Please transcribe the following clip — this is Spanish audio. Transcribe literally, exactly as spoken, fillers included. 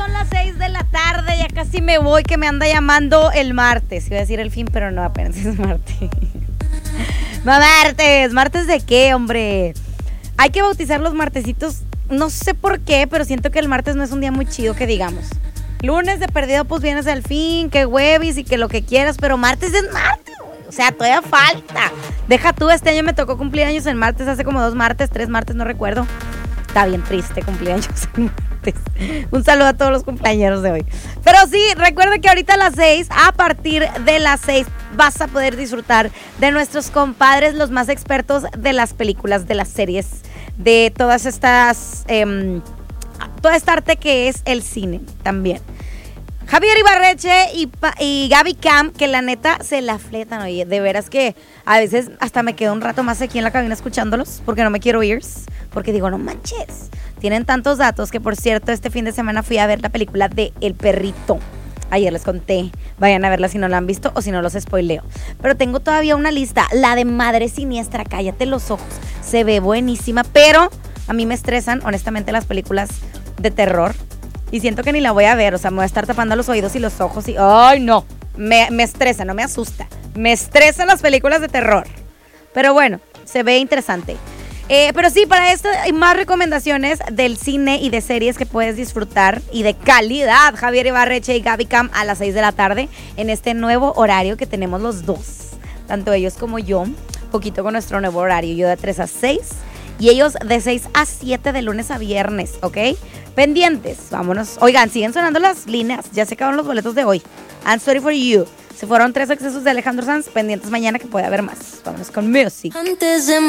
son las seis de la tarde, ya casi me voy, que me anda llamando el martes. Iba a decir el fin, pero no, apenas es martes. No, martes, ¿martes de qué, hombre? Hay que bautizar los martesitos, no sé por qué, pero siento que el martes no es un día muy chido que digamos. Lunes de perdido, pues vienes al fin, que huevis y que lo que quieras, pero martes es martes, güey. O sea, todavía falta. Deja tú, este año me tocó cumplir años en martes, hace como dos martes, tres martes, no recuerdo. Está bien triste cumplir años en martes. Un saludo a todos los cumpleañeros de hoy. Pero sí, recuerda que ahorita a las seis, a partir de las seis, vas a poder disfrutar de nuestros compadres, los más expertos de las películas, de las series, de todas estas... Eh, toda esta arte que es el cine también. Javier Ibarreche y, y Gaby Cam, que la neta se la fletan, oye, de veras que a veces hasta me quedo un rato más aquí en la cabina escuchándolos, porque no me quiero ir, porque digo, no manches, tienen tantos datos que, por cierto, este fin de semana fui a ver la película de El Perrito. Ayer les conté, vayan a verla si no la han visto o si no los spoileo. Pero tengo todavía una lista, la de Madre Siniestra, cállate los ojos, se ve buenísima, pero a mí me estresan, honestamente, las películas de terror. Y siento que ni la voy a ver, o sea, me voy a estar tapando los oídos y los ojos y... ¡Ay, no! Me, me estresa, no me asusta. Me estresan las películas de terror. Pero bueno, se ve interesante. Eh, pero sí, para esto hay más recomendaciones del cine y de series que puedes disfrutar y de calidad. Javier Ibarreche y Gaby Cam a las seis de la tarde en este nuevo horario que tenemos los dos. Tanto ellos como yo, poquito con nuestro nuevo horario. Yo de tres a seis y ellos de seis a siete de lunes a viernes, ¿ok? Pendientes, vámonos. Oigan, siguen sonando las líneas. Ya se acabaron los boletos de hoy. I'm sorry for you. Se fueron tres accesos de Alejandro Sanz. Pendientes mañana que puede haber más. Vámonos con music. Antes de